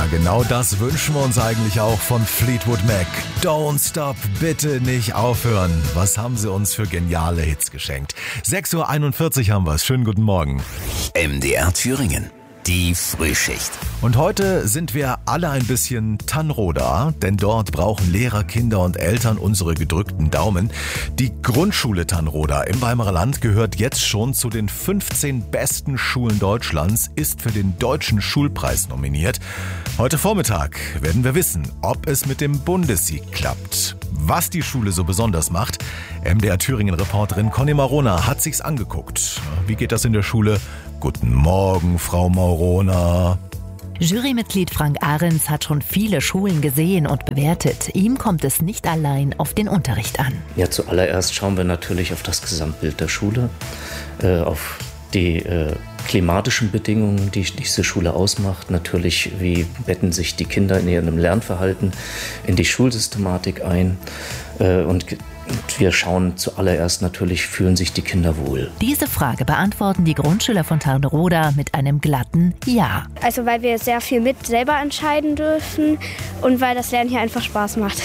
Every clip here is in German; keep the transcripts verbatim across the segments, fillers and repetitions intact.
genau das wünschen wir uns eigentlich auch von Fleetwood Mac. Don't stop, bitte nicht aufhören. Was haben sie uns für geniale Hits geschenkt? sechs Uhr einundvierzig haben wir es. Schönen guten Morgen. M D R Thüringen. Die Frühschicht. Und heute sind wir alle ein bisschen Tannroda, denn dort brauchen Lehrer, Kinder und Eltern unsere gedrückten Daumen. Die Grundschule Tannroda im Weimarer Land gehört jetzt schon zu den fünfzehn besten Schulen Deutschlands, ist für den Deutschen Schulpreis nominiert. Heute Vormittag werden wir wissen, ob es mit dem Bundessieg klappt. Was die Schule so besonders macht, M D R Thüringen-Reporterin Conny Marona hat sich's angeguckt. Wie geht das in der Schule? Guten Morgen, Frau Marona. Jurymitglied Frank Ahrens hat schon viele Schulen gesehen und bewertet. Ihm kommt es nicht allein auf den Unterricht an. Ja, zuallererst schauen wir natürlich auf das Gesamtbild der Schule, äh, auf die äh, klimatischen Bedingungen, die diese Schule ausmacht. Natürlich, wie betten sich die Kinder in ihrem Lernverhalten in die Schulsystematik ein. Äh, und Und wir schauen zuallererst natürlich, fühlen sich die Kinder wohl. Diese Frage beantworten die Grundschüler von Tannroda mit einem glatten Ja. Also weil wir sehr viel mit selber entscheiden dürfen und weil das Lernen hier einfach Spaß macht.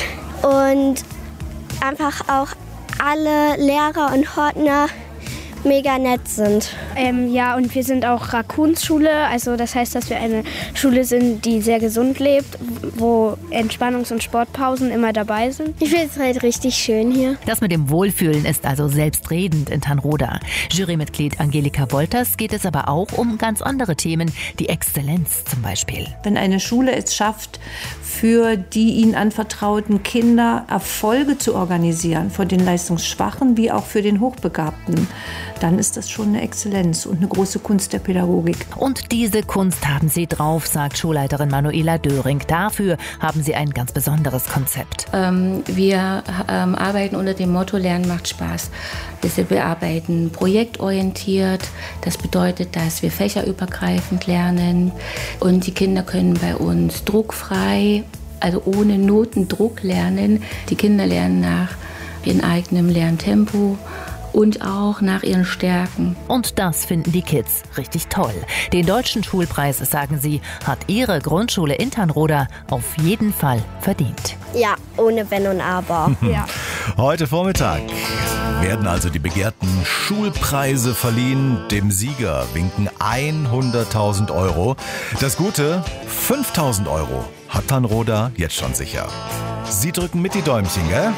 Und einfach auch alle Lehrer und Hortner mega nett sind. Ähm, ja, und wir sind auch Raccoons-Schule, also das heißt, dass wir eine Schule sind, die sehr gesund lebt, wo Entspannungs- und Sportpausen immer dabei sind. Ich finde es halt richtig schön hier. Das mit dem Wohlfühlen ist also selbstredend in Tannroda. Jurymitglied Angelika Wolters geht es aber auch um ganz andere Themen, die Exzellenz zum Beispiel. Wenn eine Schule es schafft, für die ihnen anvertrauten Kinder Erfolge zu organisieren, für den Leistungsschwachen wie auch für den Hochbegabten, dann ist das schon eine Exzellenz und eine große Kunst der Pädagogik. Und diese Kunst haben sie drauf, sagt Schulleiterin Manuela Döring. Dafür haben sie ein ganz besonderes Konzept. Ähm, wir ähm, arbeiten unter dem Motto Lernen macht Spaß. Wir arbeiten projektorientiert. Das bedeutet, dass wir fächerübergreifend lernen und die Kinder können bei uns druckfrei, also ohne Notendruck lernen. Die Kinder lernen nach ihrem eigenen Lerntempo und auch nach ihren Stärken. Und das finden die Kids richtig toll. Den Deutschen Schulpreis, sagen sie, hat ihre Grundschule in Tannroda auf jeden Fall verdient. Ja, ohne Wenn und Aber. Ja. Heute Vormittag werden also die begehrten Schulpreise verliehen. Dem Sieger winken hunderttausend Euro. Das Gute, fünftausend Euro hat Tannroda jetzt schon sicher. Sie drücken mit die Däumchen, gell?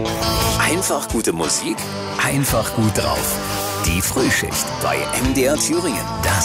Einfach gute Musik, einfach gut drauf. Die Frühschicht bei M D R Thüringen. Das